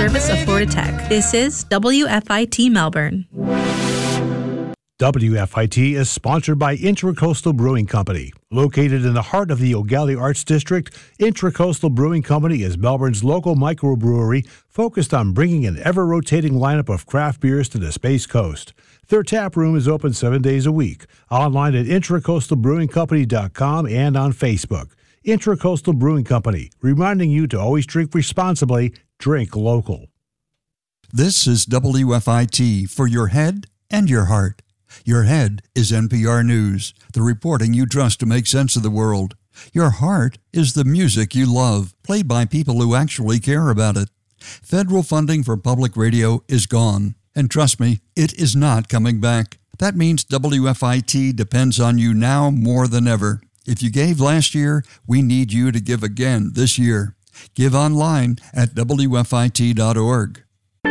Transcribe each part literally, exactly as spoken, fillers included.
service of Florida Tech. This is W F I T Melbourne. W F I T is sponsored by Intracoastal Brewing Company. Located in the heart of the O'Galley Arts District, Intracoastal Brewing Company is Melbourne's local microbrewery focused on bringing an ever-rotating lineup of craft beers to the Space Coast. Their tap room is open seven days a week, online at intracoastal brewing company dot com and on Facebook. Intracoastal Brewing Company, reminding you to always drink responsibly, drink local. This is W F I T for your head and your heart. Your head is N P R News, the reporting you trust to make sense of the world. Your heart is the music you love, played by people who actually care about it. Federal funding for public radio is gone, and trust me, it is not coming back. That means W F I T depends on you now more than ever. If you gave last year, we need you to give again this year. Give online at W F I T dot org.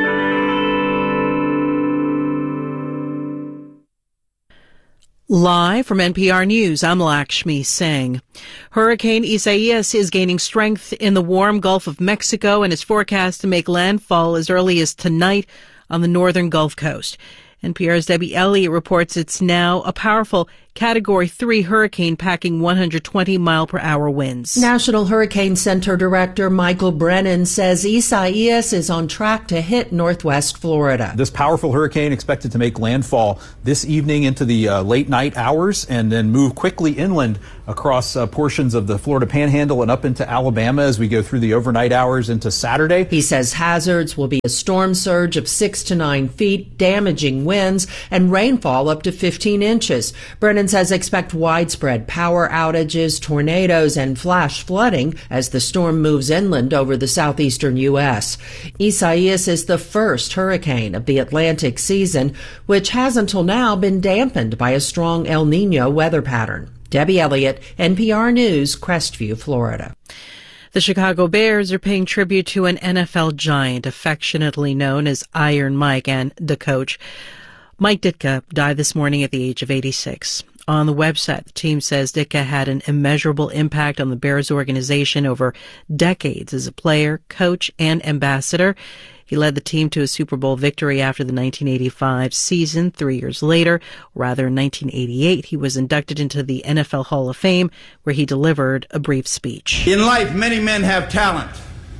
Live from N P R News, I'm Lakshmi Singh. Hurricane Isaias is gaining strength in the warm Gulf of Mexico and is forecast to make landfall as early as tonight on the northern Gulf Coast. N P R's Debbie Elliott reports it's now a powerful Category three hurricane packing one hundred twenty mile per hour winds. National Hurricane Center Director Michael Brennan says Isaias is on track to hit northwest Florida. This powerful hurricane expected to make landfall this evening into the uh, late night hours and then move quickly inland across uh, portions of the Florida Panhandle and up into Alabama as we go through the overnight hours into Saturday. He says hazards will be a storm surge of six to nine feet, damaging winds, and rainfall up to fifteen inches. Brennan says expect widespread power outages, tornadoes, and flash flooding as the storm moves inland over the southeastern U S. Isaias is the first hurricane of the Atlantic season, which has until now been dampened by a strong El Niño weather pattern. Debbie Elliott, N P R News, Crestview, Florida. The Chicago Bears are paying tribute to an N F L giant affectionately known as Iron Mike and the coach. Mike Ditka died this morning at the age of eighty-six. On the website, the team says Ditka had an immeasurable impact on the Bears organization over decades as a player, coach, and ambassador. He led the team to a Super Bowl victory after the nineteen eighty-five season. Three years later, rather in nineteen eighty-eight, he was inducted into the N F L Hall of Fame, where he delivered a brief speech. In life, many men have talent,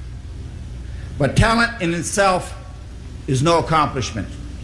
but talent in itself is no accomplishment.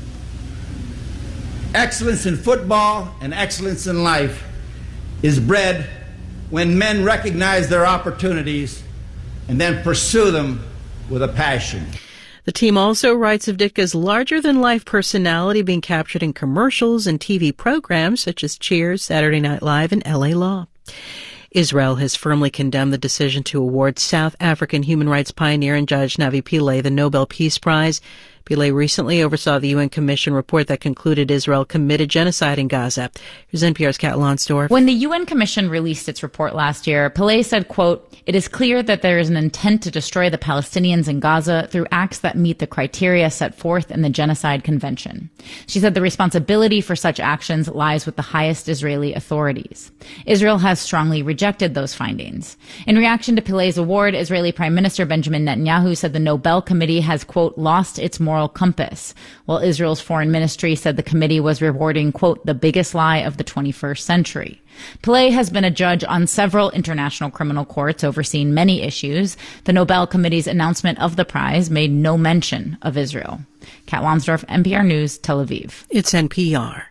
Excellence in football and excellence in life is bred when men recognize their opportunities and then pursue them with a passion. The team also writes of Ditka's larger-than-life personality being captured in commercials and T V programs such as Cheers, Saturday Night Live, and L A Law. Israel has firmly condemned the decision to award South African human rights pioneer and judge Navi Pillay the Nobel Peace Prize. Pillay recently oversaw the U N Commission report that concluded Israel committed genocide in Gaza. Here's N P R's Kat Lonsdorf. When the U N Commission released its report last year, Pillay said, quote, "It is clear that there is an intent to destroy the Palestinians in Gaza through acts that meet the criteria set forth in the Genocide Convention." She said the responsibility for such actions lies with the highest Israeli authorities. Israel has strongly rejected those findings. In reaction to Pillay's award, Israeli Prime Minister Benjamin Netanyahu said the Nobel Committee has, quote, "lost its moral compass," while Israel's foreign ministry said the committee was rewarding, quote, "the biggest lie of the twenty-first century." Pillay has been a judge on several international criminal courts overseeing many issues. The Nobel Committee's announcement of the prize made no mention of Israel. Kat Lonsdorf, N P R News, Tel Aviv. It's N P R.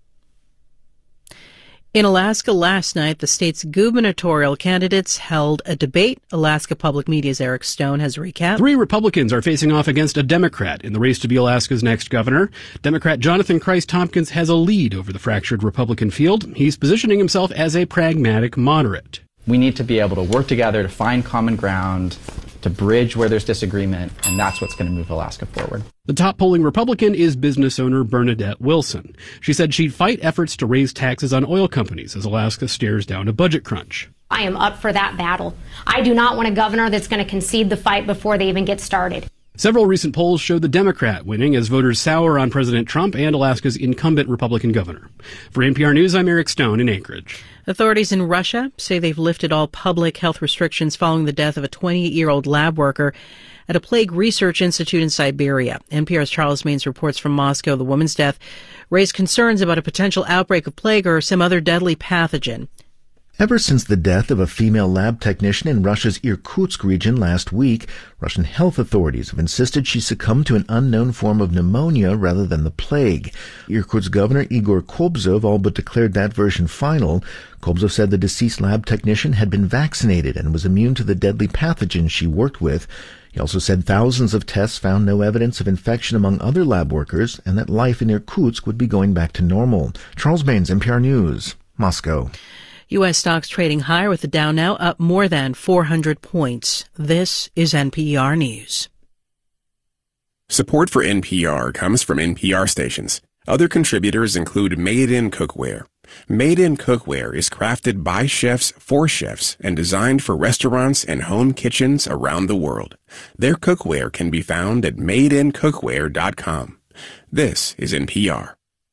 In Alaska last night, the state's gubernatorial candidates held a debate. Alaska Public Media's Eric Stone has a recap. Three Republicans are facing off against a Democrat in the race to be Alaska's next governor. Democrat Jonathan Christ-Tompkins has a lead over the fractured Republican field. He's positioning himself as a pragmatic moderate. We need to be able to work together to find common ground, to bridge where there's disagreement, and that's what's going to move Alaska forward. The top polling Republican is business owner Bernadette Wilson. She said she'd fight efforts to raise taxes on oil companies as Alaska stares down a budget crunch. I am up for that battle. I do not want a governor that's going to concede the fight before they even get started. Several recent polls show the Democrat winning as voters sour on President Trump and Alaska's incumbent Republican governor. For N P R News, I'm Eric Stone in Anchorage. Authorities in Russia say they've lifted all public health restrictions following the death of a twenty-eight-year-old lab worker at a plague research institute in Siberia. N P R's Charles Maines reports from Moscow the woman's death raised concerns about a potential outbreak of plague or some other deadly pathogen. Ever since the death of a female lab technician in Russia's Irkutsk region last week, Russian health authorities have insisted she succumbed to an unknown form of pneumonia rather than the plague. Irkutsk Governor Igor Kobzov all but declared that version final. Kobzov said the deceased lab technician had been vaccinated and was immune to the deadly pathogen she worked with. He also said thousands of tests found no evidence of infection among other lab workers and that life in Irkutsk would be going back to normal. Charles Maines, N P R News, Moscow. U S stocks trading higher with the Dow now up more than four hundred points. This is N P R News. Support for N P R comes from N P R stations. Other contributors include Made In Cookware. Made In Cookware is crafted by chefs for chefs and designed for restaurants and home kitchens around the world. Their cookware can be found at made in cookware dot com. This is N P R.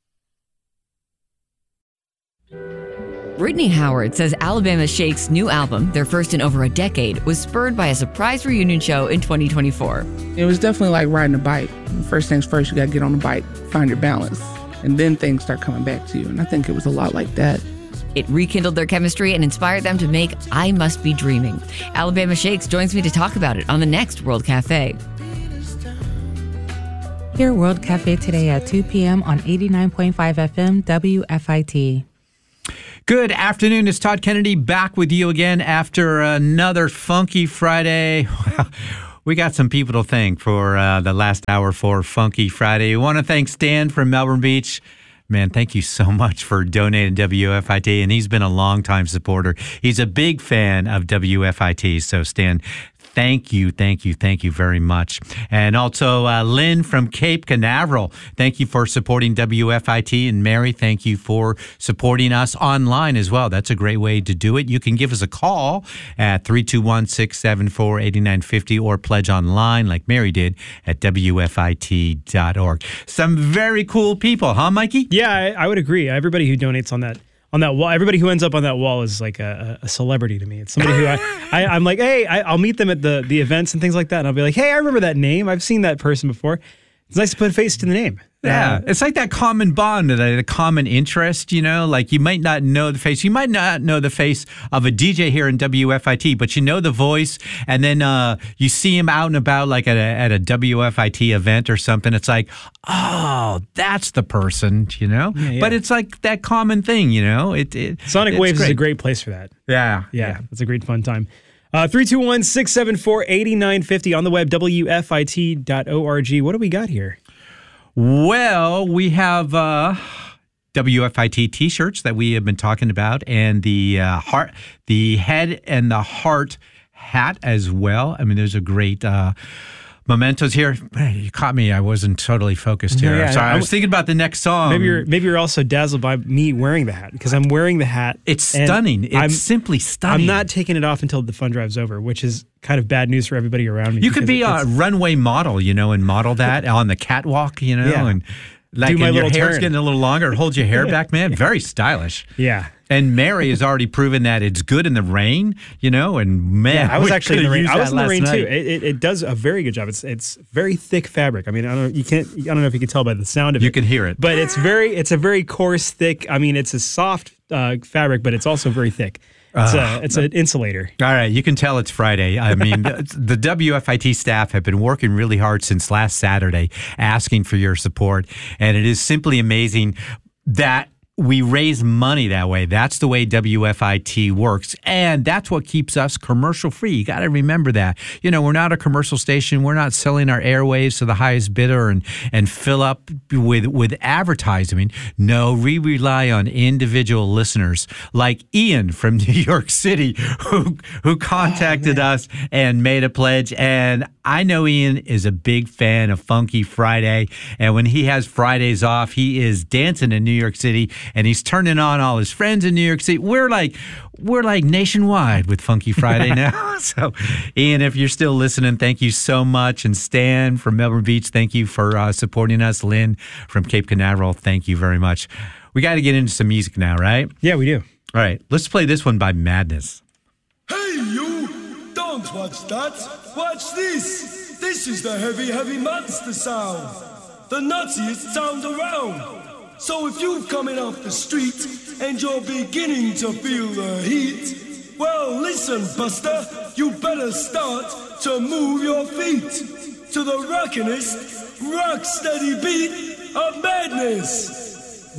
Brittany Howard says Alabama Shake's new album, their first in over a decade, was spurred by a surprise reunion show in twenty twenty-four. It was definitely like riding a bike. First things first, you got to get on the bike, find your balance, and then things start coming back to you. And I think it was a lot like that. It rekindled their chemistry and inspired them to make I Must Be Dreaming. Alabama Shakes joins me to talk about it on the next World Cafe. Hear World Cafe today at two p.m. on eighty-nine point five F M W F I T. Good afternoon. It's Todd Kennedy back with you again after another funky Friday. We got some people to thank for uh, the last hour for Funky Friday. We want to thank Stan from Melbourne Beach. Man, thank you so much for donating to W F I T, and he's been a longtime supporter. He's a big fan of W F I T, so Stan, thank you, thank you, thank you very much. And also uh, Lynn from Cape Canaveral, thank you for supporting W F I T. And Mary, thank you for supporting us online as well. That's a great way to do it. You can give us a call at three two one, six seven four, eight nine five zero or pledge online like Mary did at W F I T dot org. Some very cool people, huh, Mikey? Yeah, I, I would agree. Everybody who donates on that on that wall, everybody who ends up on that wall is like a, a celebrity to me. It's somebody who I, I I'm like, hey, I, I'll meet them at the the events and things like that, and I'll be like, hey, I remember that name. I've seen that person before. It's nice to put a face to the name. Yeah, uh, it's like that common bond, the, the common interest, you know, like you might not know the face. You might not know the face of a D J here in W F I T, but you know the voice. And then uh, you see him out and about like at a, at a W F I T event or something. It's like, oh, that's the person, you know. Yeah, yeah. But it's like that common thing, you know. It, it Sonic Waves great. is a great place for that. Yeah. Yeah, yeah. It's a great fun time. Uh, three two one, six seven four, eight nine five zero on the web, W F I T dot org. What do we got here? Well, we have uh, W F I T T-shirts that we have been talking about, and the uh, heart, the head and the heart hat as well. I mean, there's a great uh, mementos here. You caught me. I wasn't totally focused here. Yeah, Sorry, I was thinking about the next song. Maybe you're maybe you're also dazzled by me wearing the hat because I'm wearing the hat. It's stunning. It's I'm, simply stunning. I'm not taking it off until the fun drive's over, which is kind of bad news for everybody around me. You could be a runway model, you know, and model that on the catwalk, you know, yeah. and like and your hair's turn. getting a little longer. Hold your hair back, man. Very stylish. Yeah. And Mary has already proven that it's good in the rain, you know, and man, yeah, I was actually in the rain. I was in the rain night. too. It, it, it does a very good job. It's it's very thick fabric. I mean, I don't know, you can't. I don't know if you can tell by the sound of you it. You can hear it, but it's very. It's a very coarse, thick. I mean, it's a soft uh, fabric, but it's also very thick. It's uh, a it's an insulator. All right, you can tell it's Friday. I mean, the, the W F I T staff have been working really hard since last Saturday, asking for your support, and it is simply amazing that we raise money that way. That's the way W F I T works. And that's what keeps us commercial free. You got to remember that. You know, we're not a commercial station. We're not selling our airwaves to the highest bidder and, and fill up with, with advertising. No, we rely on individual listeners like Ian from New York City who, who contacted oh, us and made a pledge. And I know Ian is a big fan of Funky Friday. And when he has Fridays off, he is dancing in New York City. And he's turning on all his friends in New York City. We're like, we're like nationwide with Funky Friday now. So, Ian, if you're still listening, thank you so much. And Stan from Melbourne Beach, thank you for uh, supporting us. Lynn from Cape Canaveral, thank you very much. We got to get into some music now, right? Yeah, we do. All right, let's play this one by Madness. Hey, you! Don't watch that. Watch this. This is the heavy, heavy monster sound, the nuttiest sound around. So if you're coming off the street and you're beginning to feel the heat, well, listen, Buster, you better start to move your feet to the rockinest, rock steady beat of madness.